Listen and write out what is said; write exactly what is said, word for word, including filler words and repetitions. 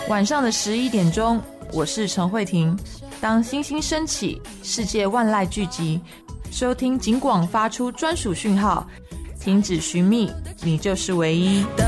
晚上的十一点钟，我是陈慧婷。当星星升起，世界万籁俱寂，收听警广发出专属讯号，停止寻觅，你就是唯一。